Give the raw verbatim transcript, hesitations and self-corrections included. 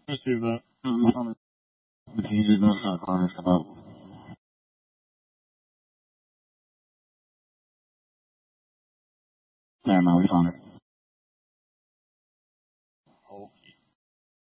Receive that. Um, Can you just notify Connors about? Never mind, we found it.